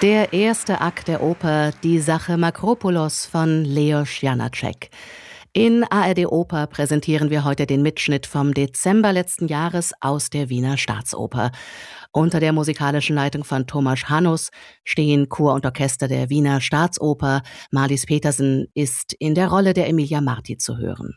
Der erste Akt der Oper Die Sache Makropulos von Leos Janáček. In ARD Oper präsentieren wir heute den Mitschnitt vom Dezember letzten Jahres aus der Wiener Staatsoper. Unter der musikalischen Leitung von Tomasz Hanus stehen Chor und Orchester der Wiener Staatsoper. Marlies Petersen ist in der Rolle der Emilia Marti zu hören.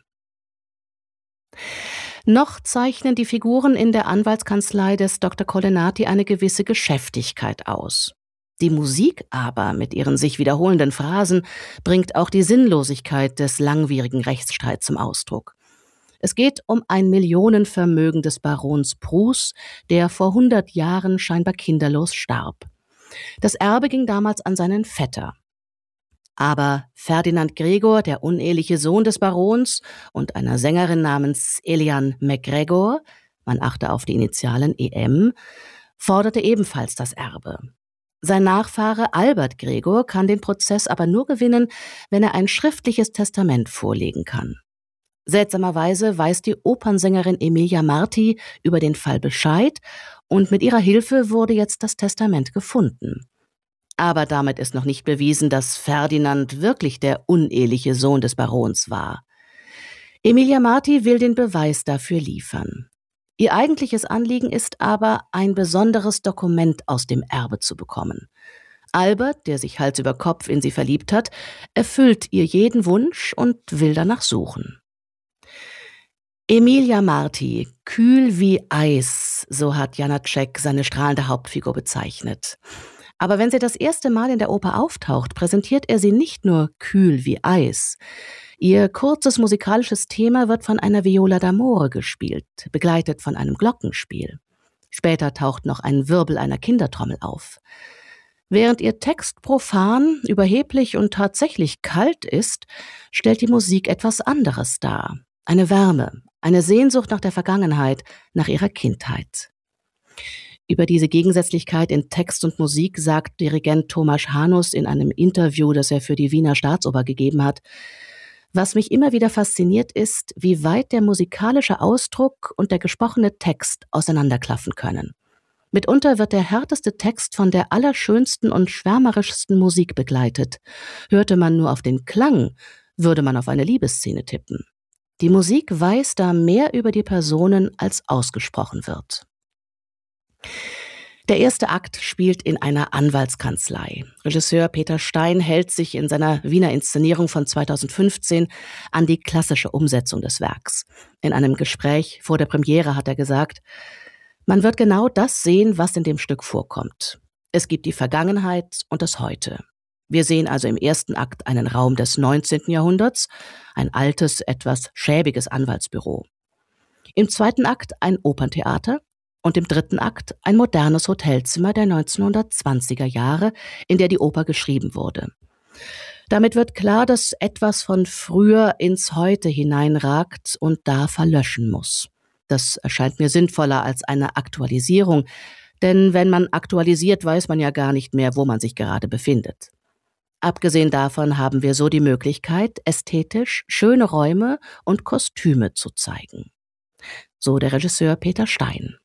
Noch zeichnen die Figuren in der Anwaltskanzlei des Dr. Colennati eine gewisse Geschäftigkeit aus. Die Musik aber mit ihren sich wiederholenden Phrasen bringt auch die Sinnlosigkeit des langwierigen Rechtsstreits zum Ausdruck. Es geht um ein Millionenvermögen des Barons Prus, der vor 100 Jahren scheinbar kinderlos starb. Das Erbe ging damals an seinen Vetter. Aber Ferdinand Gregor, der uneheliche Sohn des Barons und einer Sängerin namens Eliane MacGregor, man achte auf die Initialen EM, forderte ebenfalls das Erbe. Sein Nachfahre Albert Gregor kann den Prozess aber nur gewinnen, wenn er ein schriftliches Testament vorlegen kann. Seltsamerweise weiß die Opernsängerin Emilia Marti über den Fall Bescheid und mit ihrer Hilfe wurde jetzt das Testament gefunden. Aber damit ist noch nicht bewiesen, dass Ferdinand wirklich der uneheliche Sohn des Barons war. Emilia Marti will den Beweis dafür liefern. Ihr eigentliches Anliegen ist aber, ein besonderes Dokument aus dem Erbe zu bekommen. Albert, der sich Hals über Kopf in sie verliebt hat, erfüllt ihr jeden Wunsch und will danach suchen. Emilia Marti, kühl wie Eis, so hat Janáček seine strahlende Hauptfigur bezeichnet. Aber wenn sie das erste Mal in der Oper auftaucht, präsentiert er sie nicht nur kühl wie Eis. Ihr kurzes musikalisches Thema wird von einer Viola d'amore gespielt, begleitet von einem Glockenspiel. Später taucht noch ein Wirbel einer Kindertrommel auf. Während ihr Text profan, überheblich und tatsächlich kalt ist, stellt die Musik etwas anderes dar. Eine Wärme, eine Sehnsucht nach der Vergangenheit, nach ihrer Kindheit. Über diese Gegensätzlichkeit in Text und Musik sagt Dirigent Tomasz Hanus in einem Interview, das er für die Wiener Staatsoper gegeben hat: Was mich immer wieder fasziniert ist, wie weit der musikalische Ausdruck und der gesprochene Text auseinanderklaffen können. Mitunter wird der härteste Text von der allerschönsten und schwärmerischsten Musik begleitet. Hörte man nur auf den Klang, würde man auf eine Liebesszene tippen. Die Musik weiß da mehr über die Personen, als ausgesprochen wird. Der erste Akt spielt in einer Anwaltskanzlei. Regisseur Peter Stein hält sich in seiner Wiener Inszenierung von 2015 an die klassische Umsetzung des Werks. In einem Gespräch vor der Premiere hat er gesagt: Man wird genau das sehen, was in dem Stück vorkommt. Es gibt die Vergangenheit und das Heute. Wir sehen also im ersten Akt einen Raum des 19. Jahrhunderts, ein altes, etwas schäbiges Anwaltsbüro. Im zweiten Akt ein Operntheater. Und im dritten Akt ein modernes Hotelzimmer der 1920er Jahre, in der die Oper geschrieben wurde. Damit wird klar, dass etwas von früher ins Heute hineinragt und da verlöschen muss. Das erscheint mir sinnvoller als eine Aktualisierung, denn wenn man aktualisiert, weiß man ja gar nicht mehr, wo man sich gerade befindet. Abgesehen davon haben wir so die Möglichkeit, ästhetisch schöne Räume und Kostüme zu zeigen. So der Regisseur Peter Stein.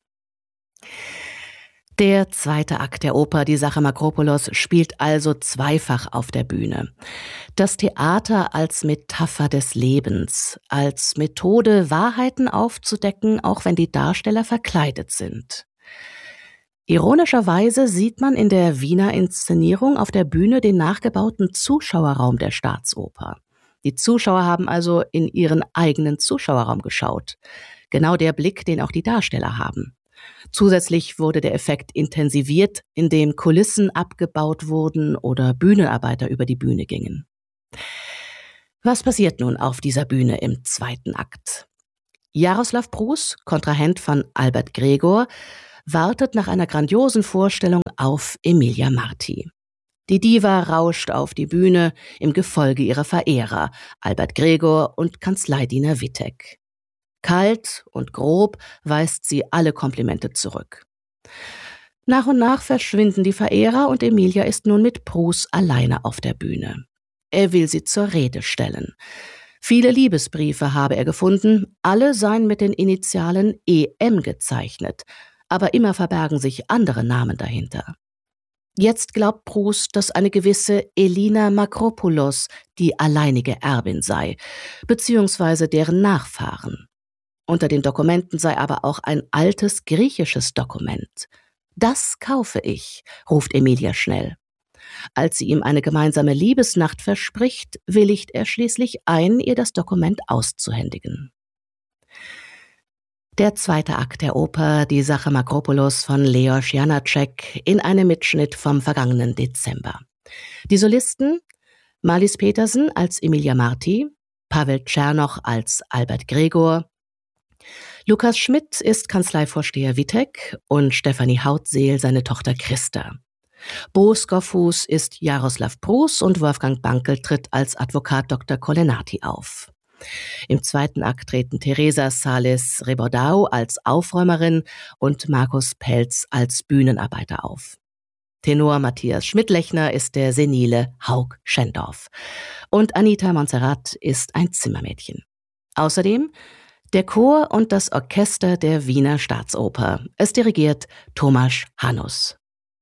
Der zweite Akt der Oper Die Sache Makropulos spielt also zweifach auf der Bühne. Das Theater als Metapher des Lebens, als Methode, Wahrheiten aufzudecken, auch wenn die Darsteller verkleidet sind. Ironischerweise sieht man in der Wiener Inszenierung auf der Bühne den nachgebauten Zuschauerraum der Staatsoper. Die Zuschauer haben also in ihren eigenen Zuschauerraum geschaut. Genau der Blick, den auch die Darsteller haben. Zusätzlich wurde der Effekt intensiviert, indem Kulissen abgebaut wurden oder Bühnenarbeiter über die Bühne gingen. Was passiert nun auf dieser Bühne im zweiten Akt? Jaroslav Prus, Kontrahent von Albert Gregor, wartet nach einer grandiosen Vorstellung auf Emilia Marti. Die Diva rauscht auf die Bühne im Gefolge ihrer Verehrer, Albert Gregor und Kanzleidiener Wittek. Kalt und grob weist sie alle Komplimente zurück. Nach und nach verschwinden die Verehrer und Emilia ist nun mit Prus alleine auf der Bühne. Er will sie zur Rede stellen. Viele Liebesbriefe habe er gefunden, alle seien mit den Initialen EM gezeichnet, aber immer verbergen sich andere Namen dahinter. Jetzt glaubt Proust, dass eine gewisse Elina Makropoulos die alleinige Erbin sei, beziehungsweise deren Nachfahren. Unter den Dokumenten sei aber auch ein altes griechisches Dokument. »Das kaufe ich«, ruft Emilia schnell. Als sie ihm eine gemeinsame Liebesnacht verspricht, willigt er schließlich ein, ihr das Dokument auszuhändigen. Der zweite Akt der Oper Die Sache Makropoulos von Leos Janáček in einem Mitschnitt vom vergangenen Dezember. Die Solisten: Marlies Petersen als Emilia Marti, Pavel Czernoch als Albert Gregor, Lukas Schmidt ist Kanzleivorsteher Wittek und Stefanie Hautseel seine Tochter Christa. Bo Skoffus ist Jaroslav Prus und Wolfgang Bankel tritt als Advokat Dr. Kolenati auf. Im zweiten Akt treten Teresa Sales Rebordau als Aufräumerin und Markus Pelz als Bühnenarbeiter auf. Tenor Matthias Schmidtlechner ist der senile Haug Schendorf. Und Anita Montserrat ist ein Zimmermädchen. Außerdem der Chor und das Orchester der Wiener Staatsoper. Es dirigiert Tomasz Hanus.